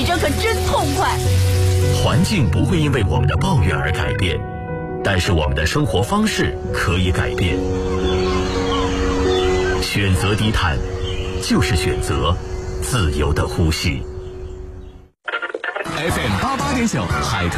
着可真痛快。 环境不会因为我们的抱怨而改变，但是我们的生活方式可以改变。选择低碳，就是选择自由的呼吸。 FM 88.9海豚